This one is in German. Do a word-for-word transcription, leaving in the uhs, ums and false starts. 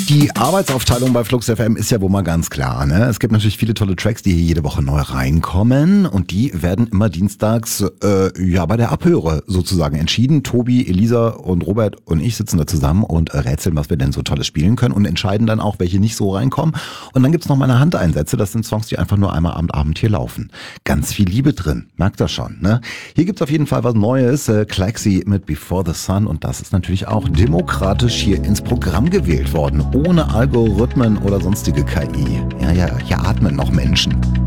Die Arbeitsaufteilung bei Flux F M ist ja wohl mal ganz klar. Ne? Es gibt natürlich viele tolle Tracks, die hier jede Woche neu reinkommen und die werden immer dienstags äh, ja bei der Abhöre sozusagen entschieden. Tobi, Elisa und Robert und ich sitzen da zusammen und äh, rätseln, was wir denn so Tolles spielen können und entscheiden dann auch, welche nicht so reinkommen. Und dann gibt's noch meine Handeinsätze. Das sind Songs, die einfach nur einmal am Abend hier laufen. Ganz viel Liebe drin, merkt ihr schon. Ne? Hier gibt's auf jeden Fall was Neues. Äh, Klaxi mit Before the Sun und das ist natürlich auch demokratisch hier ins Programm gewählt worden. Ohne Algorithmen oder sonstige K I. Ja, ja, hier atmen noch Menschen.